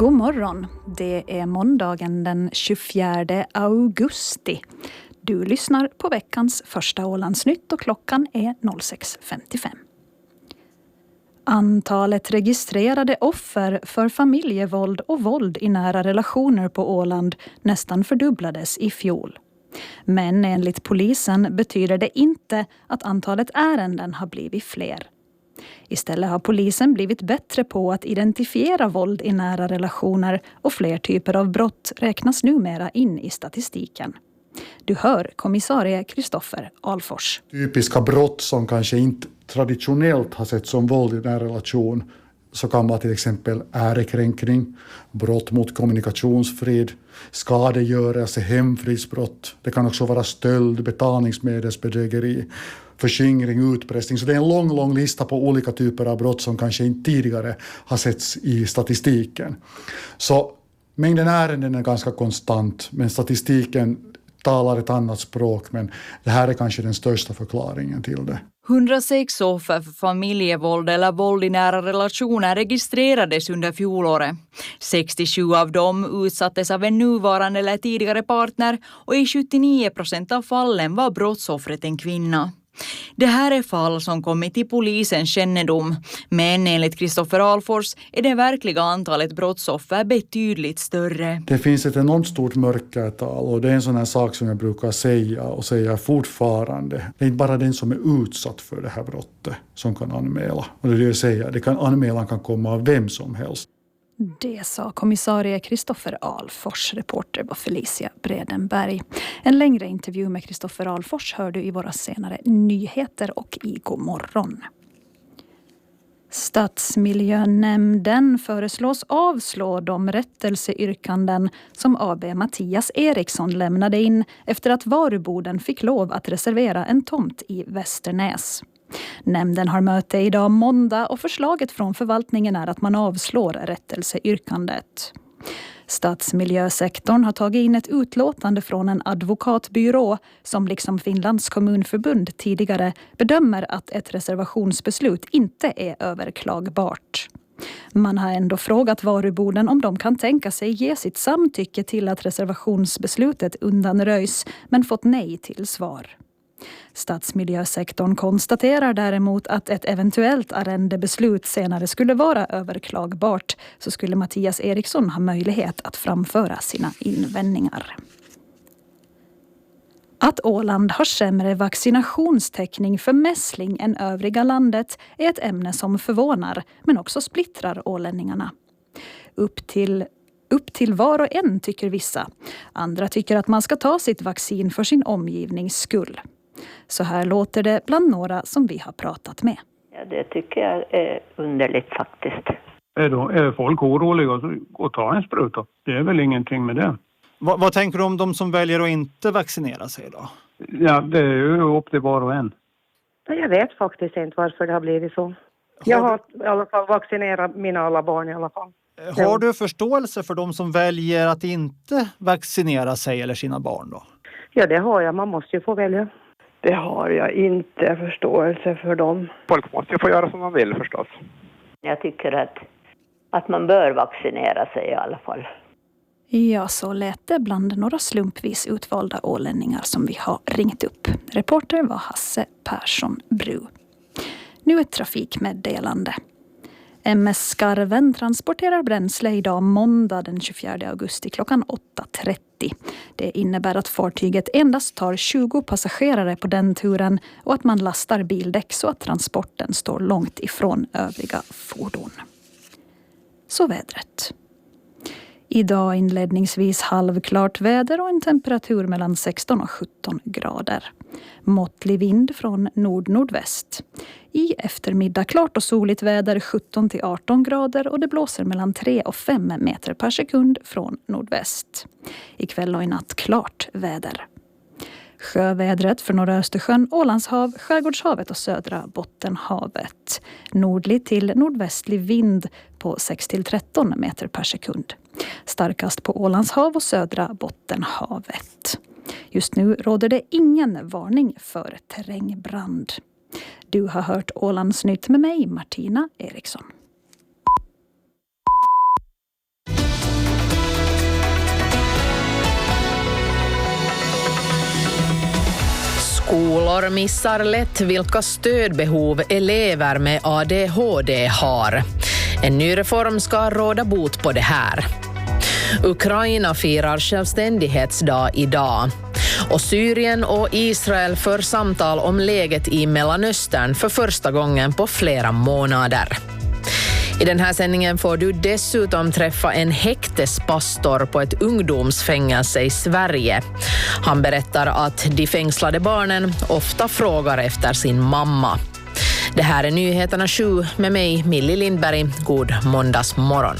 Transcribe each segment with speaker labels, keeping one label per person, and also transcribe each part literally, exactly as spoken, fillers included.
Speaker 1: God morgon. Det är måndagen den tjugofjärde augusti. Du lyssnar på veckans första Ålandsnytt och klockan är sex femtiofem. Antalet registrerade offer för familjevåld och våld i nära relationer på Åland nästan fördubblades i fjol. Men enligt polisen betyder det inte att antalet ärenden har blivit fler. Istället har polisen blivit bättre på att identifiera våld i nära relationer och fler typer av brott räknas numera in i statistiken. Du hör kommissarie Kristoffer Alfors.
Speaker 2: Typiska brott som kanske inte traditionellt har sett som våld i en relation, så kan vara till exempel ärekränkning, brott mot kommunikationsfrid, skadegörelse, hemfridsbrott. Det kan också vara stöld, betalningsmedelsbedrägeri, förskingring, utpressning. Så det är en lång, lång lista på olika typer av brott som kanske inte tidigare har setts i statistiken. Så mängden ärenden är ganska konstant, men statistiken talar ett annat språk, men det här är kanske den största förklaringen till det.
Speaker 3: hundrasex offer för familjevåld eller våld i nära relationer registrerades under fjolåret. sextiosju av dem utsattes av en nuvarande eller tidigare partner och i sjuttionio procent av fallen var brottsoffret en kvinna. Det här är fall som kommit till polisens kännedom, men enligt Kristoffer Alfors är det verkliga antalet brottsoffer betydligt större.
Speaker 2: Det finns ett enormt stort mörkertal, och det är en sån här sak som jag brukar säga och säga fortfarande. Det är inte bara den som är utsatt för det här brottet som kan anmäla. Och det är det jag säger, det kan, anmälan kan komma av vem som helst.
Speaker 1: Det sa kommissarie Kristoffer Alfors, reporter var Felicia Bredenberg. En längre intervju med Kristoffer Alfors hör du i våra senare nyheter och i God morgon. Stadsmiljönämnden föreslås avslå de rättelseyrkanden som A B Mattias Eriksson lämnade in efter att Varuboden fick lov att reservera en tomt i Västernäs. Nämnden har möte idag måndag och förslaget från förvaltningen är att man avslår rättelseyrkandet. Stadsmiljösektorn har tagit in ett utlåtande från en advokatbyrå som liksom Finlands kommunförbund tidigare bedömer att ett reservationsbeslut inte är överklagbart. Man har ändå frågat Varuboden om de kan tänka sig ge sitt samtycke till att reservationsbeslutet undanröjs, men fått nej till svar. Stadsmiljösektorn konstaterar däremot att ett eventuellt arrendebeslut senare skulle vara överklagbart, så skulle Mattias Eriksson ha möjlighet att framföra sina invändningar. Att Åland har sämre vaccinationstäckning för mässling än övriga landet är ett ämne som förvånar, men också splittrar ålänningarna. Upp till Upp till var och en tycker vissa. Andra tycker att man ska ta sitt vaccin för sin omgivnings skull. Så här låter det bland några som vi har pratat med.
Speaker 4: Ja, det tycker jag är underligt faktiskt.
Speaker 5: Är, då, är folk oroliga att ta en spruta? Det är väl ingenting med det.
Speaker 6: Vad, vad tänker du om de som väljer att inte vaccinera sig då?
Speaker 5: Ja, det är ju upp till var och en.
Speaker 7: Jag vet faktiskt inte varför det har blivit så. Har jag har i alla fall vaccinerat mina alla barn i alla fall.
Speaker 6: Har du förståelse för de som väljer att inte vaccinera sig eller sina barn då?
Speaker 7: Ja, det har jag. Man måste ju få välja.
Speaker 8: Det har jag inte förståelse för dem.
Speaker 9: Folk måste ju få göra som de vill förstås.
Speaker 4: Jag tycker att, att man bör vaccinera sig i alla fall.
Speaker 1: Ja, så lät det bland några slumpvis utvalda ålänningar som vi har ringt upp. Reporter var Hasse Persson Bru. Nu ett trafikmeddelande. M S Skarven transporterar bränsle idag måndag den tjugofjärde augusti klockan åtta trettio. Det innebär att fartyget endast tar tjugo passagerare på den turen och att man lastar bildäck så att transporten står långt ifrån övriga fordon. Så vädret. Idag inledningsvis halvklart väder och en temperatur mellan sexton och sjutton grader. Måttlig vind från nord-nordväst. I eftermiddag klart och soligt väder sjutton till arton grader och det blåser mellan tre och fem meter per sekund från nordväst. Ikväll och i natt klart väder. Sjövädret för norra Östersjön, Ålandshav, Skärgårdshavet och södra Bottenhavet. Nordlig till nordvästlig vind på sex till tretton meter per sekund. Starkast på Ålandshav och södra Bottenhavet. Just nu råder det ingen varning för terrängbrand. Du har hört Ålandsnytt med mig, Martina Eriksson.
Speaker 10: Skolor missar lätt vilka stödbehov elever med A D H D har. En ny reform ska råda bot på det här. Ukraina firar självständighetsdag idag. Och Syrien och Israel för samtal om läget i Mellanöstern för första gången på flera månader. I den här sändningen får du dessutom träffa en häktespastor på ett ungdomsfängelse i Sverige. Han berättar att de fängslade barnen ofta frågar efter sin mamma. Det här är Nyheterna sju med mig, Millie Lindberg. God måndagsmorgon.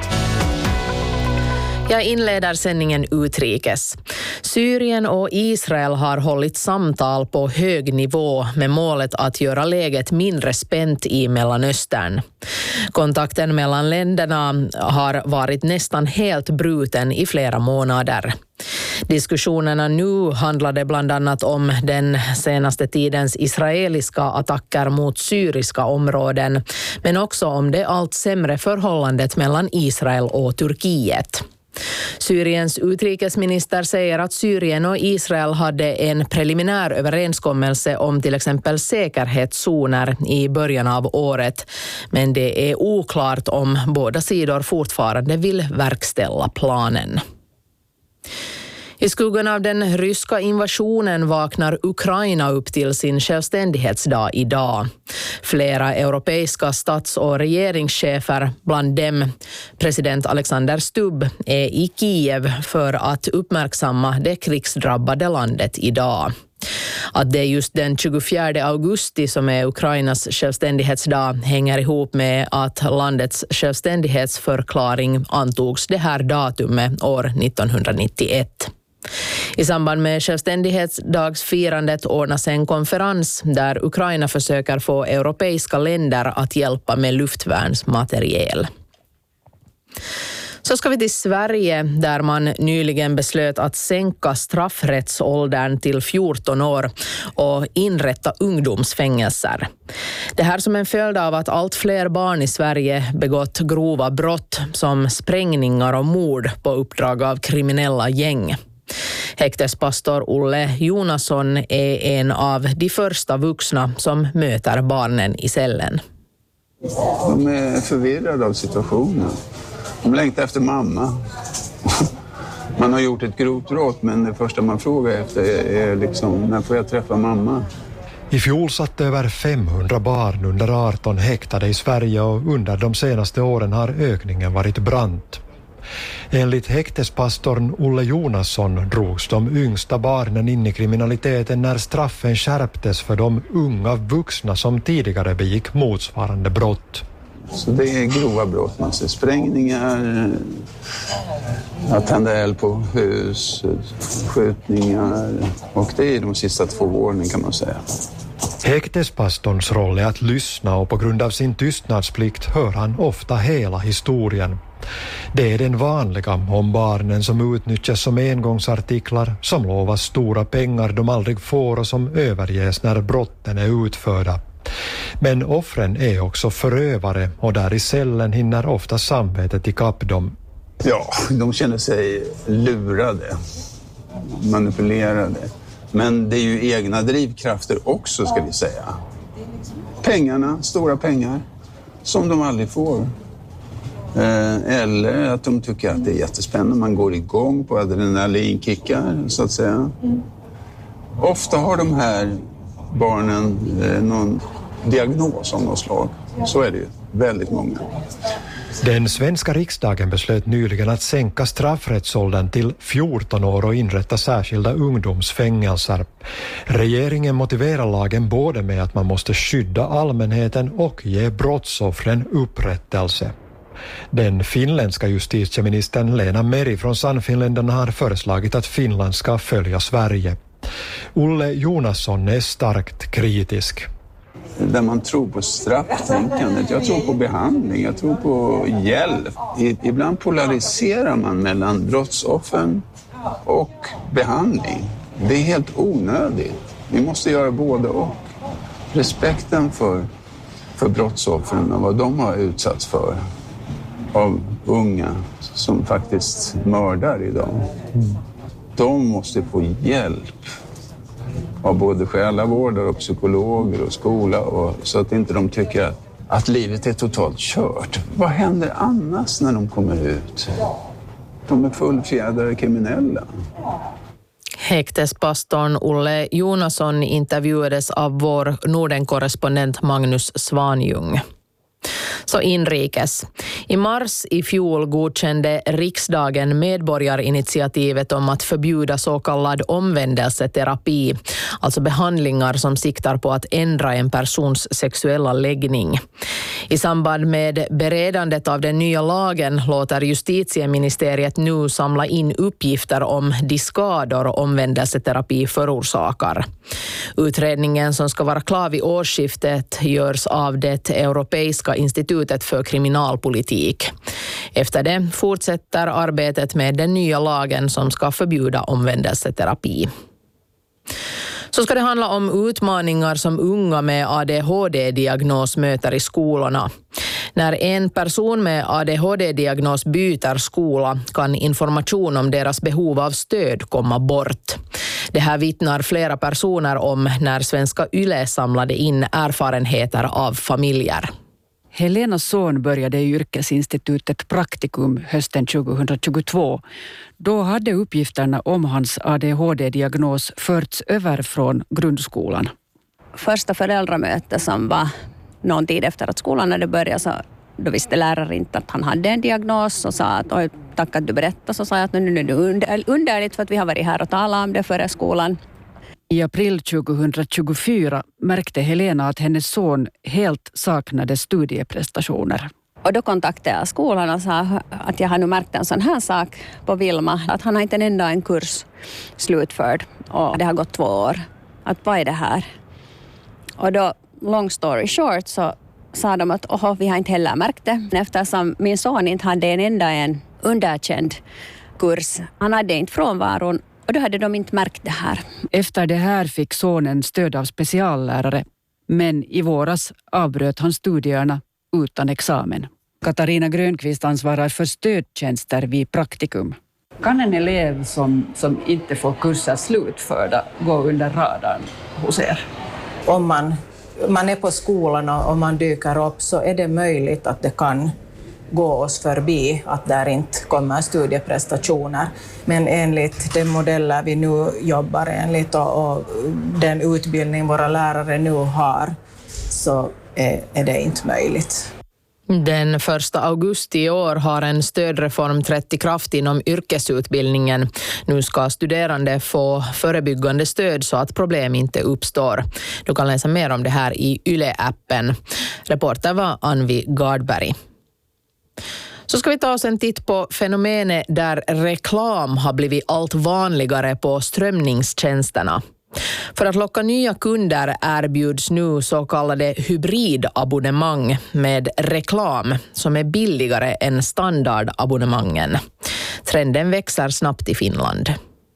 Speaker 10: Jag inleder sändningen utrikes. Syrien och Israel har hållit samtal på hög nivå med målet att göra läget mindre spänt i Mellanöstern. Kontakten mellan länderna har varit nästan helt bruten i flera månader. Diskussionerna nu handlade bland annat om den senaste tidens israeliska attacker mot syriska områden, men också om det allt sämre förhållandet mellan Israel och Turkiet. Syriens utrikesminister säger att Syrien och Israel hade en preliminär överenskommelse om till exempel säkerhetszoner i början av året, men det är oklart om båda sidor fortfarande vill verkställa planen. I skuggan av den ryska invasionen vaknar Ukraina upp till sin självständighetsdag idag. Flera europeiska stats- och regeringschefer, bland dem president Alexander Stubb, är i Kiev för att uppmärksamma det krigsdrabbade landet idag. Att det är just den tjugofjärde augusti som är Ukrainas självständighetsdag hänger ihop med att landets självständighetsförklaring antogs det här datumet år nittonhundranittioett. I samband med självständighetsdagsfirandet ordnas en konferens där Ukraina försöker få europeiska länder att hjälpa med luftvärnsmateriel. Så ska vi till Sverige där man nyligen beslöt att sänka straffrättsåldern till fjorton år och inrätta ungdomsfängelser. Det här som en följd av att allt fler barn i Sverige begått grova brott som sprängningar och mord på uppdrag av kriminella gäng. Häktespastor Olle Jonasson är en av de första vuxna som möter barnen i cellen.
Speaker 11: De är förvirrade av situationen. De längtar efter mamma. Man har gjort ett grovt brott, men det första man frågar efter är liksom, när får jag träffa mamma?
Speaker 12: I fjol satt över femhundra barn under arton häktade i Sverige och under de senaste åren har ökningen varit brant. Enligt häktespastorn Olle Jonasson drogs de yngsta barnen in i kriminaliteten när straffen skärptes för de unga vuxna som tidigare begick motsvarande brott.
Speaker 11: Så det är grova brott, man ser sprängningar, att tända eld på hus, skjutningar, och det är de sista två åren kan man säga.
Speaker 12: Häktespastorns roll är att lyssna och på grund av sin tystnadsplikt hör han ofta hela historien. Det är den vanliga om barnen som utnyttjas som engångsartiklar, som lovas stora pengar de aldrig får och som överges när brotten är utförda. Men offren är också förövare och där i cellen hinner ofta samvetet ikapp dem.
Speaker 11: Ja, de känner sig lurade, manipulerade. Men det är ju egna drivkrafter också, ska vi säga. Pengarna, stora pengar, som de aldrig får. Eller att de tycker att det är jättespännande. Man går igång på adrenalinkickar, så att säga. Ofta har de här barnen någon diagnos av något slag. Så är det ju. Väldigt många.
Speaker 12: Den svenska riksdagen beslöt nyligen att sänka straffrättsåldern till fjorton år och inrätta särskilda ungdomsfängelser. Regeringen motiverar lagen både med att man måste skydda allmänheten och ge brottsoffren upprättelse. Den finländska justitieministern Lena Meri från Sannfinländarna har föreslagit att Finland ska följa Sverige. Olle Jonasson är starkt kritisk.
Speaker 11: Där man tror på strafftänkandet, jag tror på behandling, jag tror på hjälp. Ibland polariserar man mellan brottsoffren och behandling. Det är helt onödigt. Vi måste göra både och. Respekten för, för brottsoffren och vad de har utsatts för av unga som faktiskt mördar idag. De måste få hjälp av både själavårdare och psykologer och skola, och så att inte de tycker att, att livet är totalt kört. Vad händer annars när de kommer ut? De är fullfjädrade kriminella.
Speaker 10: Häktespastorn Olle Jonasson intervjuades av vår Norden-korrespondent Magnus Svanjung. Så inrikes. I mars i fjol godkände riksdagen medborgarinitiativet om att förbjuda så kallad omvändelseterapi, alltså behandlingar som siktar på att ändra en persons sexuella läggning. I samband med beredandet av den nya lagen låter justitieministeriet nu samla in uppgifter om de skador omvändelseterapi förorsakar. Utredningen som ska vara klar vid årsskiftet görs av det Europeiska institutet för kriminalpolitik. Efter det fortsätter arbetet med den nya lagen som ska förbjuda omvändelseterapi. Så ska det handla om utmaningar som unga med A D H D-diagnos möter i skolorna. När en person med A D H D-diagnos byter skola kan information om deras behov av stöd komma bort. Det här vittnar flera personer om när Svenska Yle samlade in erfarenheter av familjer.
Speaker 13: Helenas son började i yrkesinstitutet Praktikum hösten tjugohundratjugotvå. Då hade uppgifterna om hans A D H D-diagnos förts över från grundskolan.
Speaker 14: Första föräldramöte som var någon tid efter att skolan hade börjat, så då visste läraren inte att han hade en diagnos och sa att oj, tack att du berättade. Så sa jag att nu är det under, underligt för att vi har varit här och talat om det före skolan.
Speaker 13: I april tjugohundratjugofyra märkte Helena att hennes son helt saknade studieprestationer.
Speaker 14: Och då kontaktade jag skolan och sa att jag har nu märkt en sån här sak på Vilma. Att han har inte en enda en kurs slutförd och det har gått två år. Att vad är det här? Och då, long story short, så sa de att oho, vi har inte heller märkt det. Eftersom min son inte hade en enda en underkänd kurs. Han hade inte frånvaron. Och då hade de inte märkt det här.
Speaker 13: Efter det här fick sonen stöd av speciallärare. Men i våras avbröt han studierna utan examen. Katarina Grönqvist ansvarar för stödtjänster vid Praktikum.
Speaker 15: Kan en elev som, som inte får kurser slutförda gå under radarn hos er?
Speaker 16: Om man, man är på skolan och man dyker upp så är det möjligt att det kan gå oss förbi att där inte kommer studieprestationer. Men enligt de modeller vi nu jobbar enligt och, och den utbildning våra lärare nu har så är, är det inte möjligt.
Speaker 10: Den första augusti i år har en stödreform trätt i kraft inom yrkesutbildningen. Nu ska studerande få förebyggande stöd så att problem inte uppstår. Du kan läsa mer om det här i Yle-appen. Reporter var Anvi Gardberg. Så ska vi ta oss en titt på fenomenet där reklam har blivit allt vanligare på strömningstjänsterna. För att locka nya kunder erbjuds nu så kallade hybridabonnemang med reklam som är billigare än standardabonnemangen. Trenden växer snabbt i Finland.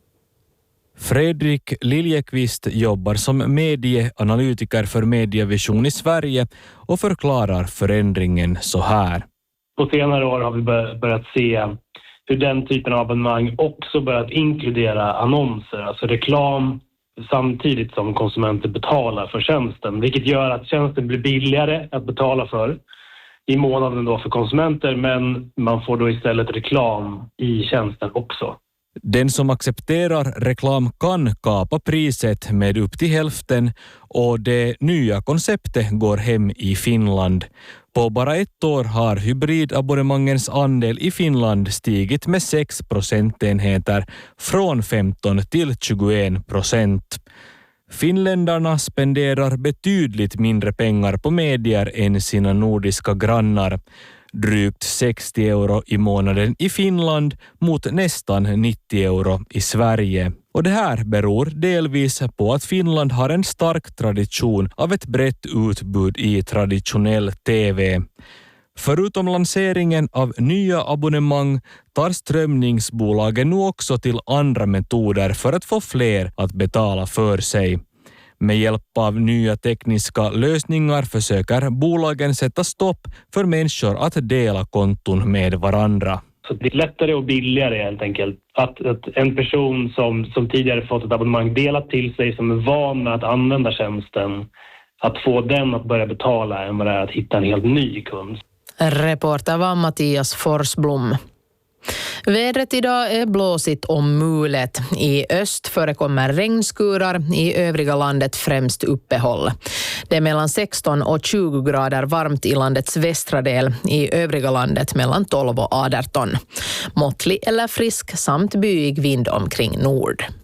Speaker 17: Fredrik Liljekvist jobbar som medieanalytiker för Medievision i Sverige och förklarar förändringen så här.
Speaker 18: På senare år har vi börjat se hur den typen av abonnemang också börjat inkludera annonser, alltså reklam, samtidigt som konsumenter betalar för tjänsten. Vilket gör att tjänsten blir billigare att betala för i månaden då för konsumenter, men man får då istället reklam i tjänsten också.
Speaker 17: Den som accepterar reklam kan kapa priset med upp till hälften och det nya konceptet går hem i Finland. På bara ett år har hybridabonnemangens andel i Finland stigit med sex procentenheter från femton till tjugoen procent. Finländarna spenderar betydligt mindre pengar på medier än sina nordiska grannar. Drygt sextio euro i månaden i Finland mot nästan nittio euro i Sverige. Och det här beror delvis på att Finland har en stark tradition av ett brett utbud i traditionell T V. Förutom lanseringen av nya abonnemang tar strömningsbolagen nu också till andra metoder för att få fler att betala för sig. Med hjälp av nya tekniska lösningar försöker bolagen sätta stopp för människor att dela konton med varandra.
Speaker 18: Så det är lättare och billigare helt enkelt att, att en person som, som tidigare fått ett abonnemang delat till sig, som är van med att använda tjänsten, att få den att börja betala än vad det är att hitta en helt ny kund.
Speaker 10: Reporter var Mattias Forsblom. Vädret idag är blåsigt och mulet. I öst förekommer regnskurar, i övriga landet främst uppehåll. Det är mellan sexton och tjugo grader varmt i landets västra del, i övriga landet mellan tolv och arton. Måttlig eller frisk samt byig vind omkring nord.